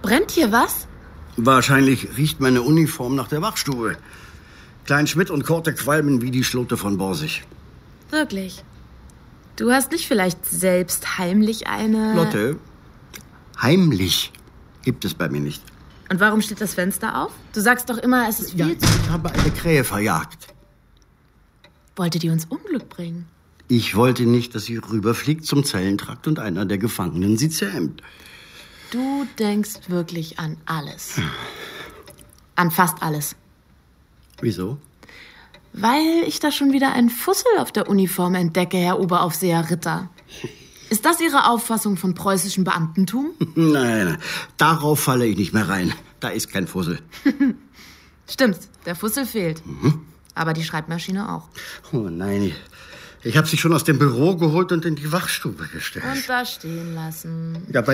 Brennt hier was? Wahrscheinlich riecht meine Uniform nach der Wachstube. Klein Schmidt und Korte qualmen wie die Schlote von Borsig. Wirklich? Du hast nicht vielleicht selbst heimlich eine... Lotte, heimlich gibt es bei mir nicht. Und warum steht das Fenster auf? Du sagst doch immer, es ist Ja, viel zu... ich habe eine Krähe verjagt. Wollte die uns Unglück bringen? Ich wollte nicht, dass sie rüberfliegt zum Zellentrakt und einer der Gefangenen sie zähmt. Du denkst wirklich an alles. An fast alles. Wieso? Weil ich da schon wieder einen Fussel auf der Uniform entdecke, Herr Oberaufseher Ritter. Ist das Ihre Auffassung von preußischem Beamtentum? Nein, darauf falle ich nicht mehr rein. Da ist kein Fussel. Stimmt, der Fussel fehlt. Aber die Schreibmaschine auch. Oh nein, ich habe sie schon aus dem Büro geholt und in die Wachstube gestellt. Und da stehen lassen. Ja, bei